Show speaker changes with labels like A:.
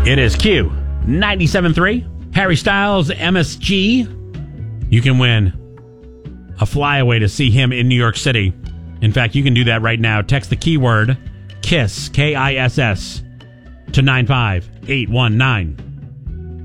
A: It is Q 97.3. Harry Styles, MSG. You can win a flyaway to see him in New York City. In fact, you can do that right now. Text the keyword KISS, KISS, to 95819.